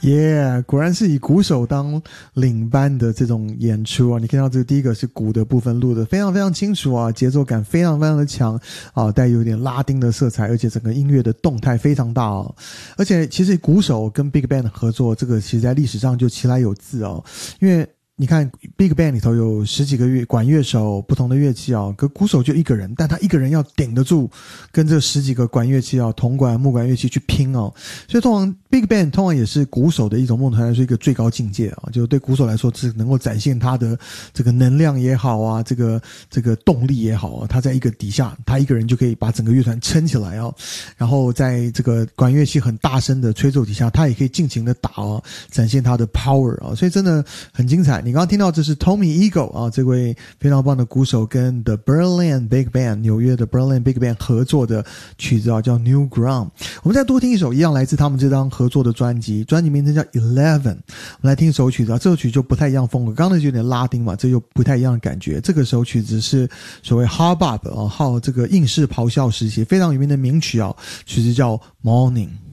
Yeah， 果然是以鼓手当领班的这种演出啊！你看到这个第一个是鼓的部分录得非常非常清楚啊，节奏感非常非常的强啊，带有点拉丁的色彩，而且整个音乐的动态非常大哦。而且其实鼓手跟 Big Band 合作，这个其实在历史上就其来有自哦，因为你看 Big Band 里头有10几个管乐手，不同的乐器啊，可鼓手就一个人，但他一个人要顶得住跟这10几个管乐器啊，铜管、木管乐器去拼哦。所以通常 Big Band 通常也是鼓手的一种梦团来说一个最高境界啊，就对鼓手来说是能够展现他的这个能量也好啊，这个动力也好啊，他在一个底下，他一个人就可以把整个乐团撑起来啊。然后在这个管乐器很大声的吹奏底下，他也可以尽情的打啊，展现他的 power 啊，所以真的很精彩。你刚刚听到这是 Tommy Eagle 啊，这位非常棒的鼓手跟 The Berlin Big Band 纽约的 Berlin Big Band 合作的曲子啊，叫 New Ground。我们再多听一首一样来自他们这张合作的专辑名称叫 11。 我们来听一首曲子啊，这首曲就不太一样风格，刚才就有点拉丁嘛，这又不太一样的感觉。这个首曲子是所谓 Hard Bop 啊，这个硬式咆哮时期非常有名的名曲啊，曲子叫 Morning。